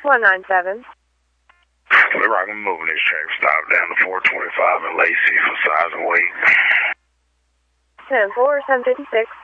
197. We're rocking moving this track. Stop down to 425 and Lacey for size and weight. 10-4, 756.